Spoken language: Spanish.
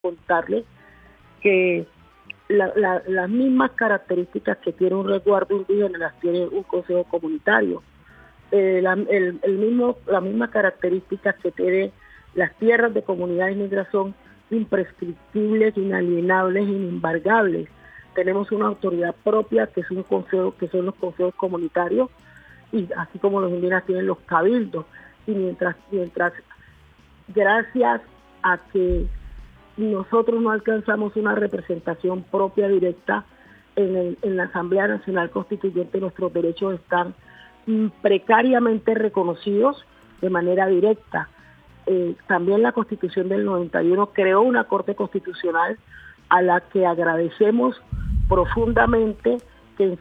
contarles que las mismas características que tiene un resguardo indígena las tiene un consejo comunitario. Las mismas características que tiene las tierras de comunidades negras son imprescriptibles, inalienables, inembargables. Tenemos una autoridad propia que es un consejo, que son los consejos comunitarios, y así como los indígenas tienen los cabildos. Y mientras gracias a que nosotros no alcanzamos una representación propia directa en la Asamblea Nacional Constituyente, nuestros derechos están precariamente reconocidos de manera directa. También la Constitución del 91 creó una Corte Constitucional a la que agradecemos profundamente